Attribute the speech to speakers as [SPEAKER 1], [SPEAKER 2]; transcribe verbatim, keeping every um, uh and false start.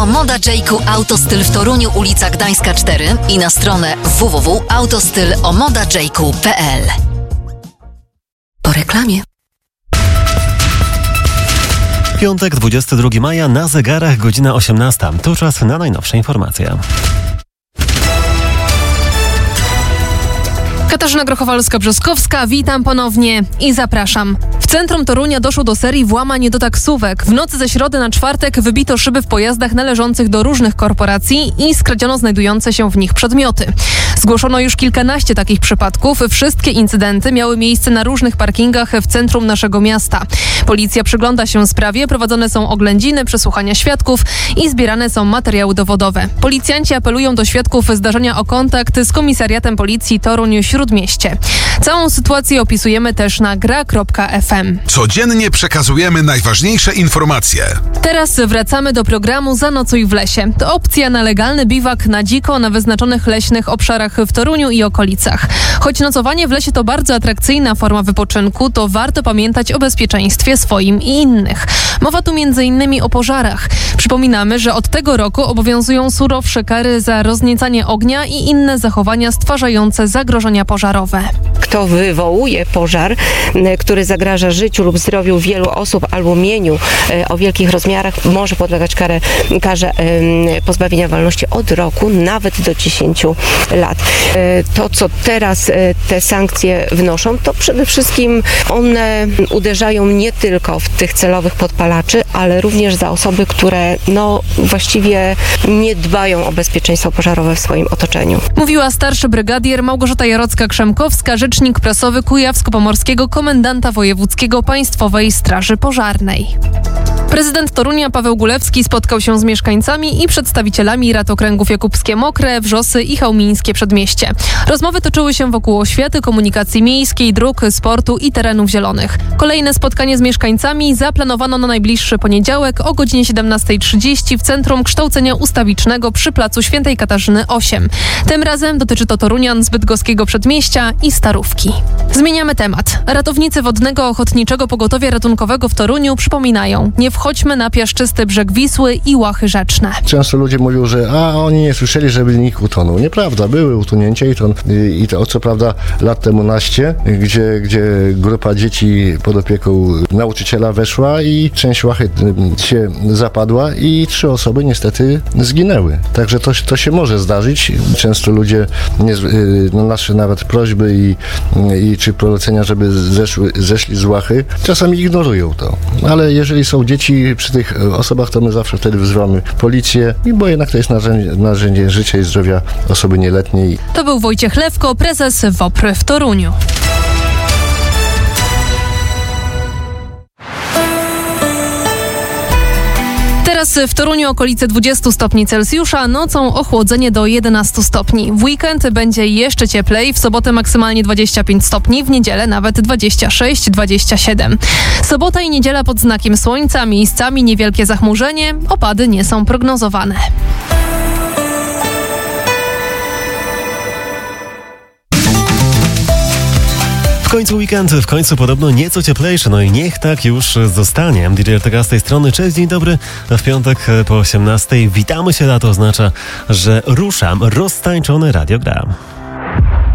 [SPEAKER 1] to Moda J-Ku Autostyl w Toruniu, ulica Gdańska cztery i na stronę w w w kropka autostyl o moda j ku kropka p l. Po reklamie.
[SPEAKER 2] Piątek, dwudziestego drugiego maja, na zegarach godzina osiemnasta. To czas na najnowsze informacje.
[SPEAKER 3] Katarzyna Grochowalska-Brzoskowska, witam ponownie i zapraszam. W centrum Torunia doszło do serii włamań do taksówek. W nocy ze środy na czwartek wybito szyby w pojazdach należących do różnych korporacji i skradziono znajdujące się w nich przedmioty. Zgłoszono już kilkanaście takich przypadków. Wszystkie incydenty miały miejsce na różnych parkingach w centrum naszego miasta. Policja przygląda się sprawie, prowadzone są oględziny, przesłuchania świadków i zbierane są materiały dowodowe. Policjanci apelują do świadków zdarzenia o kontakt z Komisariatem Policji Toruń-Śródmieście. Całą sytuację opisujemy też na gra kropka f m.
[SPEAKER 4] Codziennie przekazujemy najważniejsze informacje.
[SPEAKER 3] Teraz wracamy do programu Zanocuj w lesie. To opcja na legalny biwak na dziko na wyznaczonych leśnych obszarach w Toruniu i okolicach. Choć nocowanie w lesie to bardzo atrakcyjna forma wypoczynku, to warto pamiętać o bezpieczeństwie swoim i innych. Mowa tu między innymi o pożarach. Przypominamy, że od tego roku obowiązują surowsze kary za rozniecanie ognia i inne zachowania stwarzające zagrożenia pożarowe.
[SPEAKER 5] Kto wywołuje pożar, który zagraża życiu lub zdrowiu wielu osób albo mieniu o wielkich rozmiarach, może podlegać karę, karze pozbawienia wolności od roku, nawet do dziesięciu lat. To, co teraz te sankcje wnoszą, to przede wszystkim one uderzają nie tylko w tych celowych podpalaczy, ale również za osoby, które no właściwie nie dbają o bezpieczeństwo pożarowe w swoim otoczeniu.
[SPEAKER 3] Mówiła starszy brygadier Małgorzata Jarocka-Krzemkowska, rzecznik prasowy Kujawsko-Pomorskiego Komendanta Wojewódzkiego Państwowej Straży Pożarnej. Prezydent Torunia Paweł Gulewski spotkał się z mieszkańcami i przedstawicielami rad okręgów Jakubskie Mokre, Wrzosy i Chełmińskie Przedmieście. Rozmowy toczyły się wokół oświaty, komunikacji miejskiej, dróg, sportu i terenów zielonych. Kolejne spotkanie z mieszkańcami zaplanowano na najbliższy poniedziałek o godzinie siedemnastej trzydzieści w Centrum Kształcenia Ustawicznego przy Placu Świętej Katarzyny osiem. Tym razem dotyczy to torunian z bydgoskiego Przedmieścia i Starówki. Zmieniamy temat. Ratownicy Wodnego Ochotniczego Pogotowia Ratunkowego w Toruniu przypominają: nie wchodźmy na piaszczysty brzeg Wisły i łachy rzeczne.
[SPEAKER 6] Często ludzie mówią, że a oni nie słyszeli, żeby nikt utonął. Nieprawda, były utonięcia i to, i to co prawda lat temu naście, gdzie, gdzie grupa dzieci pod opieką nauczyciela weszła i część łachy się zapadła i trzy osoby niestety zginęły. Także to, to się może zdarzyć. Często ludzie nie, no nasze nawet prośby i, i czy polecenia, żeby zeszły, zeszli z łachy, czasami ignorują to. Ale jeżeli są dzieci przy tych osobach, to my zawsze wtedy wzywamy policję, bo jednak to jest narzędzie, narzędzie życia i zdrowia osoby nieletniej.
[SPEAKER 3] To był Wojciech Lewko, prezes W O P R w Toruniu. Teraz w Toruniu okolice dwudziestu stopni Celsjusza, nocą ochłodzenie do jedenastu stopni. W weekend będzie jeszcze cieplej, w sobotę maksymalnie dwadzieścia pięć stopni, w niedzielę nawet dwadzieścia sześć dwadzieścia siedem. Sobota i niedziela pod znakiem słońca, miejscami niewielkie zachmurzenie, opady nie są prognozowane.
[SPEAKER 2] W końcu weekend, w końcu podobno nieco cieplejszy, no i niech tak już zostanie. D J R T K z tej strony, cześć, dzień dobry. W piątek po osiemnastej witamy się, a to oznacza, że ruszam roztańczony Radio Gra.